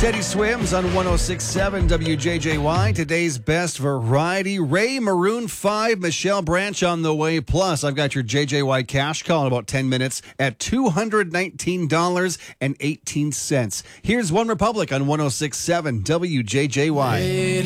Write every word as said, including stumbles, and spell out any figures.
Teddy Swims on one oh six point seven W J J Y. Today's best variety. Ray, Maroon five, Michelle Branch on the way. Plus, I've got your J J Y cash call in about ten minutes at two hundred nineteen dollars and eighteen cents. Here's One Republic on one oh six point seven W J J Y.